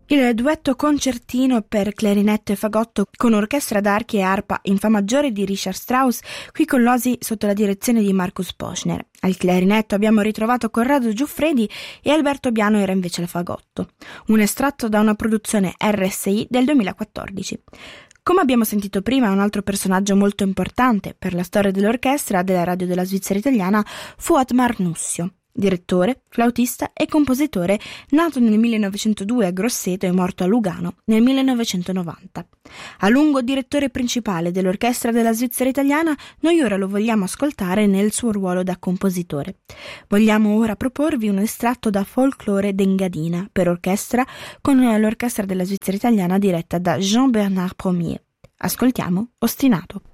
Il duetto concertino per clarinetto e fagotto con orchestra d'archi e arpa in fa maggiore di Richard Strauss, qui con l'Osi sotto la direzione di Marcus Poschner. Al clarinetto abbiamo ritrovato Corrado Giuffredi e Alberto Biano era invece al fagotto. Un estratto da una produzione RSI del 2014. Come abbiamo sentito prima, un altro personaggio molto importante per la storia dell'orchestra della radio della Svizzera italiana fu Ottmar Nussio. Direttore, flautista e compositore, nato nel 1902 a Grosseto e morto a Lugano nel 1990. A lungo direttore principale dell'orchestra della Svizzera italiana, noi ora lo vogliamo ascoltare nel suo ruolo da compositore. Vogliamo ora proporvi un estratto da Folklore d'Engadina per orchestra con l'orchestra della Svizzera italiana diretta da Jean-Bernard Promier. Ascoltiamo Ostinato.